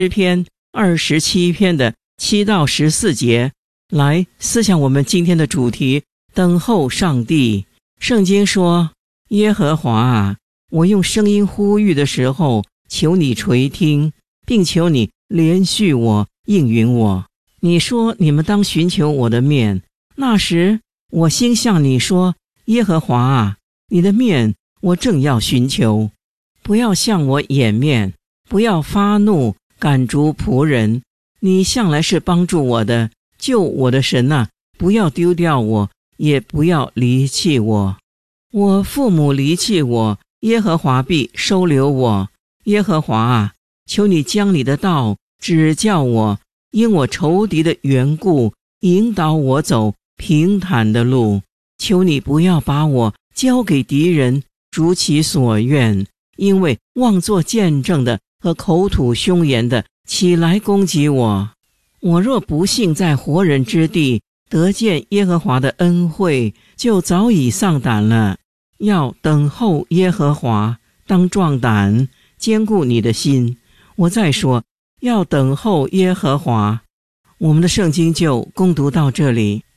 诗篇27篇的7到14节，来思想我们今天的主题，等候上帝。圣经说，耶和华啊，我用声音呼吁的时候，求你垂听，并求你连续我，应允我。你说你们当寻求我的面，那时我心向你说，耶和华啊，你的面我正要寻求。不要向我掩面，不要发怒赶逐仆人。你向来是帮助我的，救我的神啊，不要丢掉我，也不要离弃我。我父母离弃我，耶和华必收留我。耶和华啊，求你将你的道指教我，因我仇敌的缘故，引导我走平坦的路。求你不要把我交给敌人，逐其所愿，因为妄作见证的和口吐凶言的起来攻击我。我若不幸在活人之地得见耶和华的恩惠，就早已丧胆了。要等候耶和华，当壮胆，坚固你的心。我再说，要等候耶和华。我们的圣经就攻读到这里。